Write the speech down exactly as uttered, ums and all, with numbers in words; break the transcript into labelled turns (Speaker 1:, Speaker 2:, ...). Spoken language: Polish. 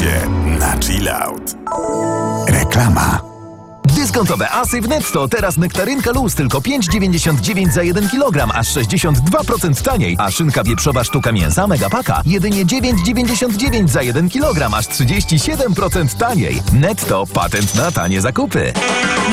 Speaker 1: Czekajcie na chill out. Reklama.
Speaker 2: Dyskontowe asy w Netto. Teraz nektarynka luz tylko pięć dziewięćdziesiąt dziewięć za jeden kilogram, aż sześćdziesiąt dwa procent taniej. A szynka wieprzowa sztuka mięsa Megapaka jedynie dziewięć dziewięćdziesiąt dziewięć za jeden kilogram, aż trzydzieści siedem procent taniej. Netto. Patent na tanie zakupy.